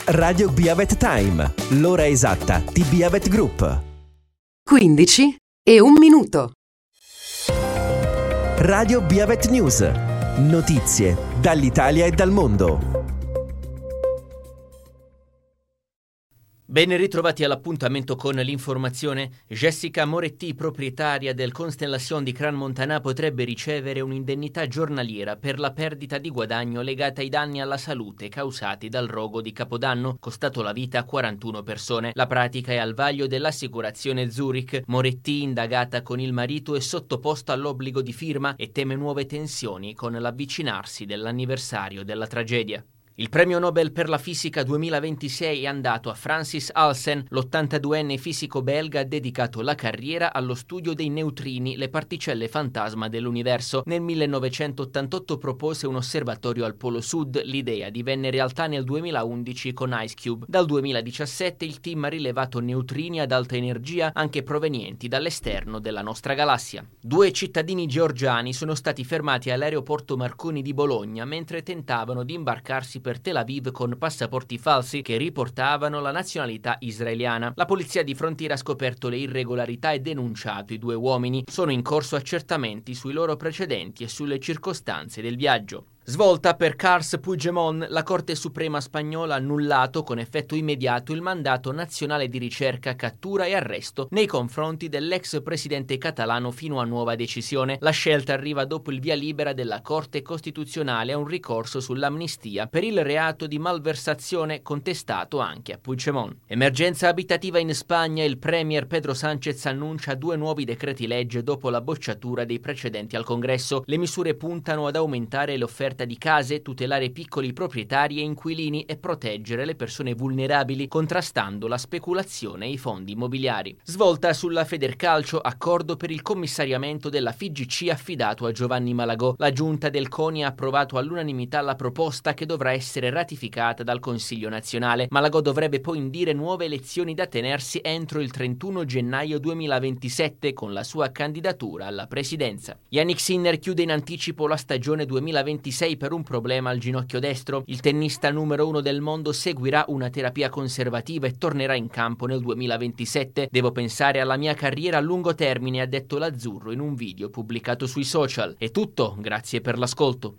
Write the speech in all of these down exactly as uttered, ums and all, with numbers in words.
Radio Biavet Time, l'ora esatta di Biavet Group. quindici e un minuto. Radio Biavet News. Notizie dall'Italia e dal mondo. Ben ritrovati all'appuntamento con l'informazione. Jessica Moretti, proprietaria del Constellation di Crans-Montana, potrebbe ricevere un'indennità giornaliera per la perdita di guadagno legata ai danni alla salute causati dal rogo di Capodanno, costato la vita a quarantuno persone. La pratica è al vaglio dell'assicurazione Zurich. Moretti, indagata con il marito, è sottoposta all'obbligo di firma e teme nuove tensioni con l'avvicinarsi dell'anniversario della tragedia. Il premio Nobel per la fisica duemilaventisei è andato a Francis Halsen. L'ottantaduenne fisico belga ha dedicato la carriera allo studio dei neutrini, le particelle fantasma dell'universo. Nel millenovecentottantotto propose un osservatorio al Polo Sud. L'idea divenne realtà nel duemilaundici con Ice Cube. Dal duemiladiciassette il team ha rilevato neutrini ad alta energia anche provenienti dall'esterno della nostra galassia. Due cittadini georgiani sono stati fermati all'aeroporto Marconi di Bologna mentre tentavano di imbarcarsi per Tel Aviv con passaporti falsi che riportavano la nazionalità israeliana. La polizia di frontiera ha scoperto le irregolarità e denunciato i due uomini. Sono in corso accertamenti sui loro precedenti e sulle circostanze del viaggio. Svolta per Carles Puigdemont. La Corte Suprema spagnola ha annullato con effetto immediato il mandato nazionale di ricerca, cattura e arresto nei confronti dell'ex presidente catalano fino a nuova decisione. La scelta arriva dopo il via libera della Corte Costituzionale a un ricorso sull'amnistia per il reato di malversazione contestato anche a Puigdemont. Emergenza abitativa in Spagna. Il premier Pedro Sánchez annuncia due nuovi decreti legge dopo la bocciatura dei precedenti al Congresso. Le misure puntano ad aumentare l'offerta di case, tutelare piccoli proprietari e inquilini e proteggere le persone vulnerabili, contrastando la speculazione e i fondi immobiliari. Svolta sulla Federcalcio, accordo per il commissariamento della F I G C affidato a Giovanni Malagò. La giunta del CONI ha approvato all'unanimità la proposta che dovrà essere ratificata dal Consiglio nazionale. Malagò dovrebbe poi indire nuove elezioni da tenersi entro il trentuno gennaio duemilaventisette con la sua candidatura alla presidenza. Jannik Sinner chiude in anticipo la stagione duemilaventisei per un problema al ginocchio destro. Il tennista numero uno del mondo seguirà una terapia conservativa e tornerà in campo nel duemilaventisette. Devo pensare alla mia carriera a lungo termine, ha detto l'azzurro in un video pubblicato sui social. È tutto, grazie per l'ascolto.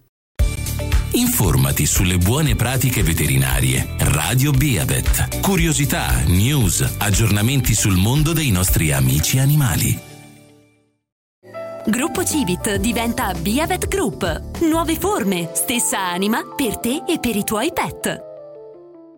Informati sulle buone pratiche veterinarie. Radio Biavet. Curiosità, news, aggiornamenti sul mondo dei nostri amici animali. Gruppo Civit diventa Biavet Group. Nuove forme, stessa anima per te e per i tuoi pet.